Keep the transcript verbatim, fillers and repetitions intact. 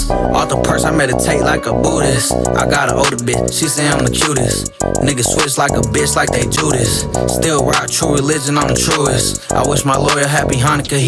Off the purse, I meditate like a Buddhist. I got an older bitch, she say I'm the cutest. Niggas switch like a bitch, like they Judas. Still rock true religion, I'm the truest. I wish my lawyer happy Hanukkah, he